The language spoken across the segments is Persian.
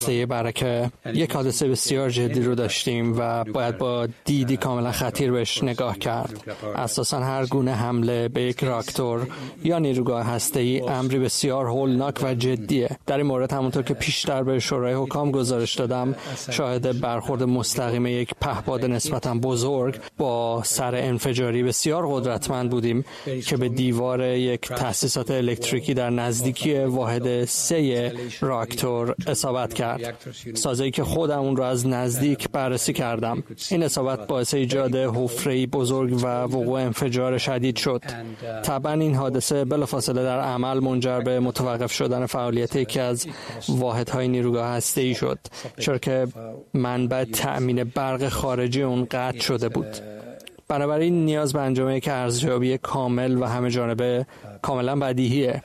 برکه یک حادثه بسیار جدی رو داشتیم و باید با دیدی کاملا خطیر بهش نگاه کرد. اساساً هر گونه حمله به یک راکتور یا نیروگاه هسته‌ای امری بسیار هولناک و جدیه. در این مورد همونطور که پیشتر به شورای حکام گزارش دادم، شاهد برخورد مستقیم یک پهپاد نسبتاً بزرگ با سر انفجاری بسیار قدرتمند بودیم که به دیوار یک تأسیسات الکتریکی در نزدیکی واحد 3 راکتور اصابت کرد. سازه‌ای که خودم اون رو از نزدیک بررسی کردم. این اصابت باعث ایجاد حفره‌ای بزرگ و وقوع انفجار شدید شد. طبعا این حادثه بلافاصله در عمل منجر به متوقف شدن فعالیت یکی از واحدهای نیروگاه هسته‌ای شد، چرا که منبع تأمین برق خارجی اون قطع شده بود. بنابراین نیاز به انجام یک ارزیابی کامل و همه جانبه کاملا بدیهیه.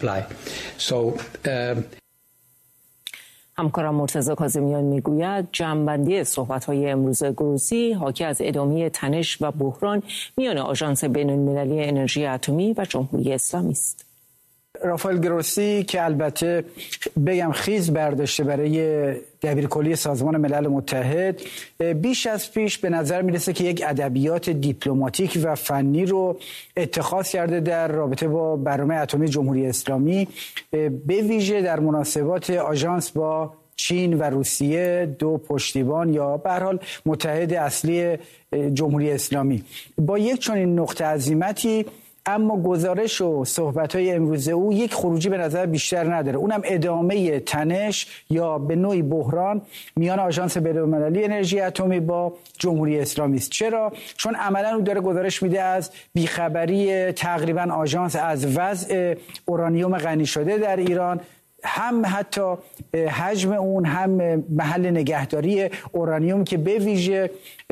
همکارم مرتضی کاظمیان میگوید جمع‌بندی صحبت‌های امروز گروسی حاکی از ادامه تنش و بحران میان آژانس بین‌المللی انرژی اتمی و جمهوری اسلامی است. رافائل گروسی که البته بگم خیز برداشته برای دبیرکلی سازمان ملل متحد، بیش از پیش به نظر میرسه که یک ادبیات دیپلماتیک و فنی رو اتخاذ کرده در رابطه با برنامه اتمی جمهوری اسلامی، به ویژه در مناسبات آژانس با چین و روسیه، دو پشتیبان یا به هر حال متحد اصلی جمهوری اسلامی. با یک چنین نقطه عزیمتی اما گزارش و صحبت‌های امروز او یک خروجی به نظر بیشتر نداره، اونم ادامه تنش یا به نوعی بحران میان آژانس بین‌المللی انرژی اتمی با جمهوری اسلامی است. چرا؟ چون عملاً او داره گزارش میده از بیخبری تقریباً آژانس از وضع اورانیوم غنی شده در ایران، هم حتی حجم اون، هم محل نگهداری اورانیوم که به ویژه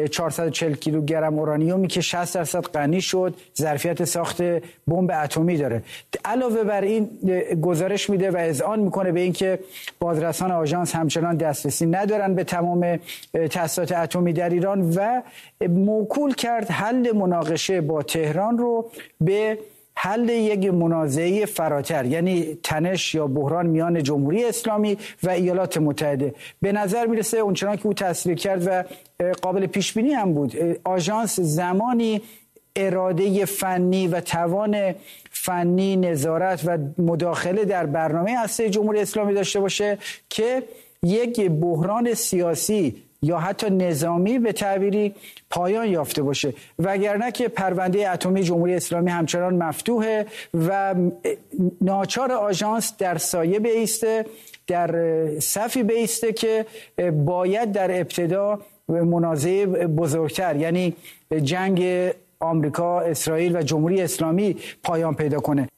440 کیلوگرم اورانیومی که 60% غنی شد ظرفیت ساخت بمب اتمی داره. علاوه بر این گزارش میده و اذعان میکنه به اینکه بازرسان آژانس همچنان دسترسی ندارن به تمام تأسیسات اتمی در ایران و موکول کرد حل مناقشه با تهران رو به حل یک منازعه فراتر، یعنی تنش یا بحران میان جمهوری اسلامی و ایالات متحده. به نظر میرسه اونچنان که او تصویر کرد و قابل پیش بینی هم بود، آژانس زمانی اراده فنی و توان فنی نظارت و مداخله در برنامه هسته جمهوری اسلامی داشته باشه که یک بحران سیاسی یا حتی نظامی به تعبیری پایان یافته باشه، وگرنه که پرونده اتمی جمهوری اسلامی همچنان مفتوحه و ناچار آژانس در سایه بایسته، در صفی بایسته که باید در ابتدا منازعه بزرگتر، یعنی جنگ آمریکا، اسرائیل و جمهوری اسلامی پایان پیدا کنه.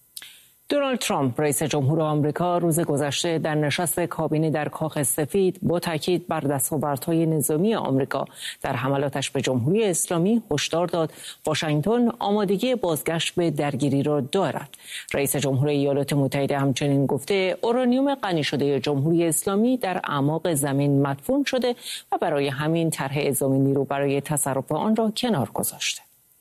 دونالد ترامپ رئیس جمهور آمریکا روز گذشته در نشست کابینه در کاخ سفید با تاکید بر دستاوردهای نظامی آمریکا در حملاتش به جمهوری اسلامی هشدار داد واشنگتن آمادگی بازگشت به درگیری را دارد. رئیس جمهور ایالات متحده همچنین گفته اورانیوم غنی شده جمهوری اسلامی در اعماق زمین مدفون شده و برای همین طرح اعزام نیرو برای تصرف آن را کنار گذاشته.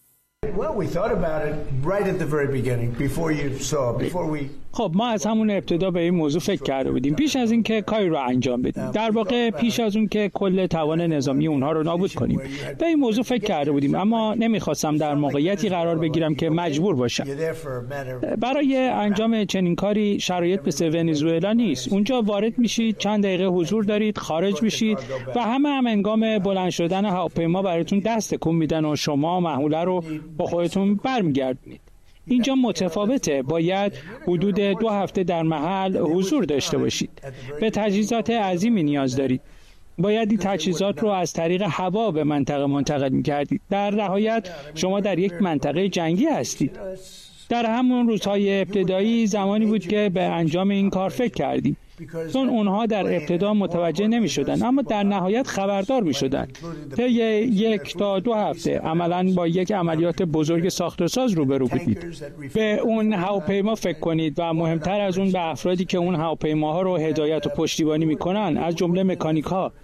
خب ما از همون ابتدا به این موضوع فکر کرده بودیم، پیش از اینکه کاری رو انجام بدیم، در واقع پیش از اون که کل توان نظامی اونها رو نابود کنیم به این موضوع فکر کرده بودیم، اما نمیخواستم در موقعیتی قرار بگیرم که مجبور باشم. برای انجام چنین کاری شرایط مثل ونزوئلا نیست. اونجا وارد میشید، چند دقیقه حضور دارید، خارج میشید و هم هنگام بلند شدن هواپیما براتون دست تکون میدن و شما محموله رو با خودتون برمیگردونید. اینجا متفاوته، باید حدود 2 هفته در محل حضور داشته باشید. به تجهیزات عظیمی نیاز دارید. باید این تجهیزات رو از طریق هوا به منطقه منتقل می‌کردید. در نهایت شما در یک منطقه جنگی هستید. در همون روزهای ابتدایی زمانی بود که به انجام این کار فکر کردیم، چون اونها در ابتدا متوجه نمی شدن اما در نهایت خبردار می شدن. طی 1 تا 2 هفته عملاً با یک عملیات بزرگ ساخت و ساز روبرو بودید. به اون هواپیما فکر کنید و مهمتر از اون به افرادی که اون هواپیماها رو هدایت و پشتیبانی می کنن، از جمله مکانیک ها.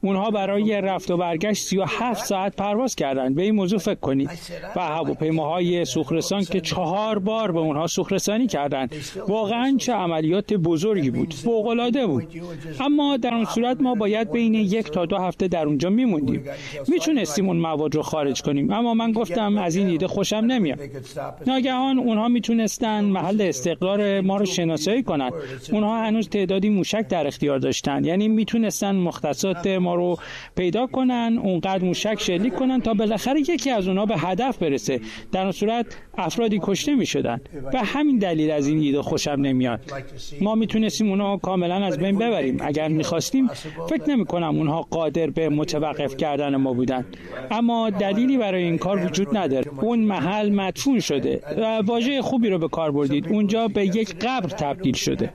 اونها برای رفت و برگشت 37 ساعت پرواز کردند. به این موضوع فکر کنید. و هواپیماهای سوخت‌رسان که 4 بار به اونها سوخت‌رسانی کردند. واقعاً چه عملیات بزرگی بود. فوق‌العاده بود. اما در اون صورت ما باید بین 1 تا 2 هفته در اونجا میموندیم. میتونستیم اون مواد رو خارج کنیم، اما من گفتم از این ایده خوشم نمیاد. ناگهان اونها میتونستن محل استقرار ما رو شناسایی کنن. اونها هنوز تعدادی موشک در اختیار داشتن، یعنی میتونستن مختصات ما رو پیدا کنن، اونقدر موشک شلیک کنن تا بالاخره یکی از اونها به هدف برسه. در اون صورت افرادی کشته میشدن. و همین دلیل از این ایده خوشم نمیاد. ما میتونستیم اونها کاملا از بین ببریم. اگر میخواستیم فکر نمیکنم اونها قادر به متوقف کردن ما بودن. اما دلیلی برای این کار وجود نداره. اون محل مدفون شده. واژه خوبی رو به کار بردید. اونجا به یک قبر تبدیل شده.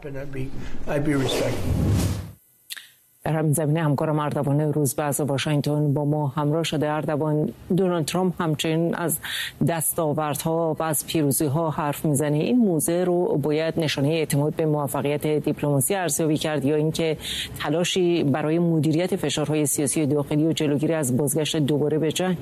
در همین زمینه همکارم اردوان روزبه از واشنگتن با ما همراه شده. اردوان، دونالد ترامپ همچنین از دستاوردها و از پیروزی‌ها حرف میزنه. این موضوع رو باید نشانه اعتماد به موفقیت دیپلماسی ارزیابی کرد یا اینکه تلاشی برای مدیریت فشارهای سیاسی داخلی و جلوگیری از بازگشت دوباره به جنگ؟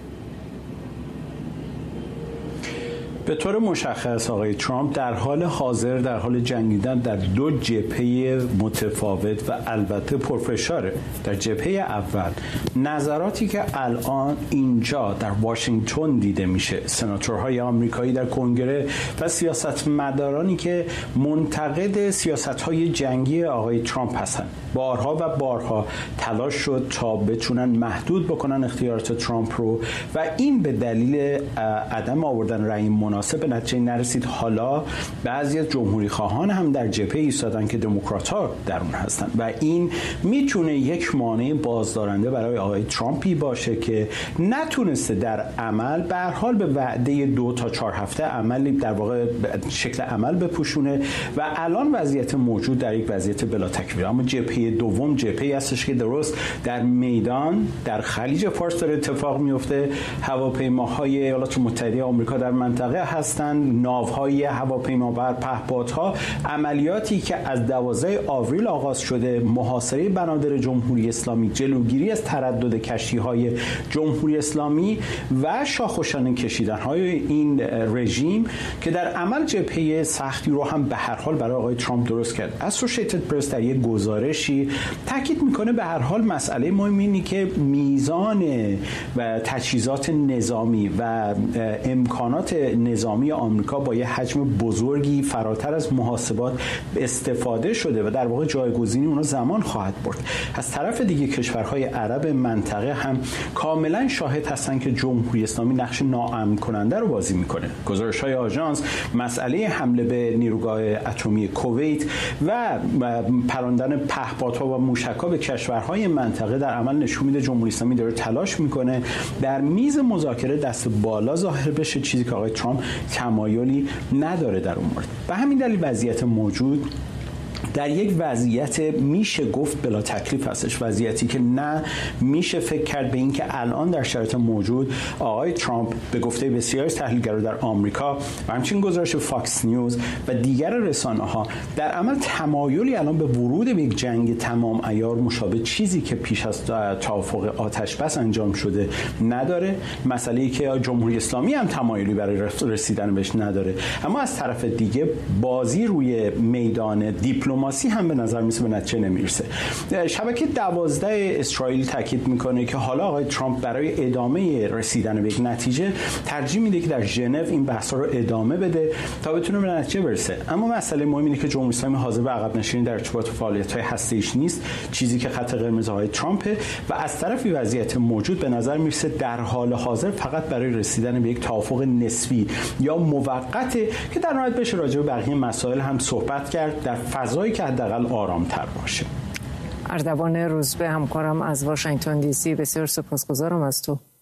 به طور مشخص آقای ترامپ در حال حاضر در حال جنگیدن در 2 جبهه متفاوت و البته پرفشاره. در جبهه اول نظراتی که الان اینجا در واشنگتن دیده میشه، سناتورهای آمریکایی در کنگره و سیاستمدارانی که منتقد سیاست‌های جنگی آقای ترامپ هستند، بارها و بارها تلاش شد تا بتونن محدود بکنن اختیارات ترامپ رو و این به دلیل عدم آوردن رأی مناسب به نتیجه نرسید. حالا بعضی از جمهوری خواهان هم در جبهه ایستادن که دموکرات‌ها در اون هستن و این میتونه یک مانع بازدارنده برای آقای ترامپی باشه که نتونسته در عمل به هر حال به وعده 2 تا 4 هفته عملی در واقع شکل عمل بپوشونه و الان وضعیت موجود در یک وضعیت بلا تکمیل. اما جبهه دوم جبهه‌ای هستش که درست در میدان در خلیج فارس داره اتفاق میفته. هواپیماهای ایالات متحده آمریکا در منطقه هستند، ناوهای هواپیمابر، پهپادها، عملیاتی که از 12 آوریل آغاز شده، محاصره بنادر جمهوری اسلامی، جلوگیری از تردد کشتی‌های جمهوری اسلامی و شاخوشانه کشیدن‌های این رژیم که در عمل جبهه سختی رو هم به هر حال برای آقای ترامپ درست کرد. اسوشیتد پرس در یک گزارشی تاکید میکنه به هر حال مسئله مهم اینه که میزان و تجهیزات نظامی و امکانات نظامی آمریکا با یه حجم بزرگی فراتر از محاسبات استفاده شده و در واقع جایگزینی اونها زمان خواهد برد. از طرف دیگه کشورهای عرب منطقه هم کاملا شاهد هستن که جمهوری اسلامی نقش ناامن کننده رو بازی میکنه. گزارش‌های آژانس مسئله حمله به نیروگاه اتمی کویت و پراندن پهپادها و موشک‌ها به کشورهای منطقه در عمل نشون میده جمهوری اسلامی داره تلاش میکنه در میز مذاکره دست بالا ظاهر بشه، چیزی که آقای ترامپ تمایلی نداره در اون مورد. به همین دلیل وضعیت موجود در یک وضعیت میشه گفت بلا تکلیف هستش، وضعیتی که نه میشه فکر کرد به این که الان در شرایط موجود آقای ترامپ به گفته بسیاری از تحلیلگران در آمریکا و همچنین گزارش فاکس نیوز و دیگر رسانه‌ها در عمل تمایلی الان به ورود به یک جنگ تمام عیار مشابه چیزی که پیش از توافق آتش بس انجام شده نداره. مسئله‌ای که جمهوری اسلامی هم تمایلی برای رسیدن بهش نداره. اما از طرف دیگه بازی روی میدان دیپلماسی هم به نظر میسه به نتیجه نمیرسه. شبکه 12 اسرائیل تاکید میکنه که حالا آقای ترامپ برای ادامه رسیدن به یک نتیجه ترجیح میده که در ژنو این بحث‌ها رو ادامه بده تا بتونه به نتیجه برسه. اما مسئله مهم اینه که جمهوری اسلامی حاضر به عقب نشینی در ارتباط فعالیت‌های هسته‌ایش نیست، چیزی که خط قرمز آقای ترامپ و از طرفی وضعیت موجود به نظر میرسه در حال حاضر فقط برای رسیدن به یک توافق نسبی یا موقت که در نهایت بشه راجع به بقیه مسائل هم صحبت کرد در فضایی که حداقل آرام‌تر باشه. اردوان روزبه همکارم از واشنگتن دی سی، بسیار سپاسگزارم از تو.